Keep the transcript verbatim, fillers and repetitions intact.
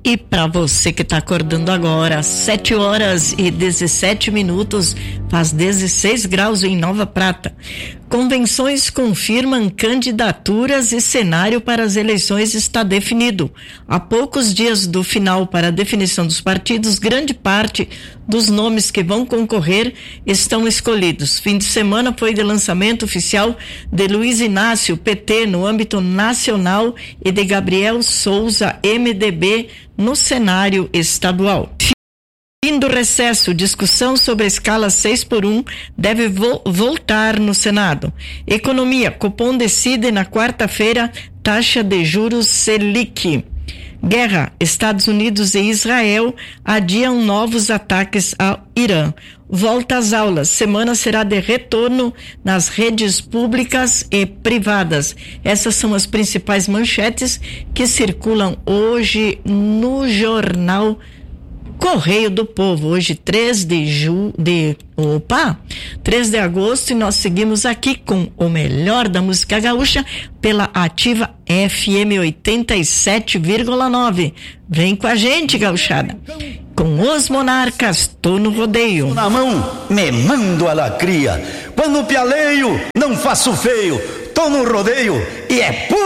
E para você que está acordando agora, sete horas e dezessete minutos, faz dezesseis graus em Nova Prata. Convenções confirmam candidaturas e cenário para as eleições está definido. Há poucos dias do final para a definição dos partidos, grande parte dos nomes que vão concorrer estão escolhidos. Fim de semana foi de lançamento oficial de Luiz Inácio, P T, no âmbito nacional, e de Gabriel Souza, M D B, no cenário estadual. Fim do recesso, discussão sobre a escala seis por um deve vo- voltar no Senado. Economia, Copom decide na quarta-feira taxa de juros Selic. Guerra, Estados Unidos e Israel adiam novos ataques ao Irã. Volta às aulas, semana será de retorno nas redes públicas e privadas. Essas são as principais manchetes que circulam hoje no jornal Correio do Povo. Hoje, três de ju, de, opa, três de agosto, e nós seguimos aqui com o melhor da música gaúcha pela Ativa F M oitenta e sete vírgula nove. Vem com a gente, gauchada. Com os Monarcas, tô no rodeio. Na mão, me mando a lacria. Quando pialeio, não faço feio. Tô no rodeio e é puro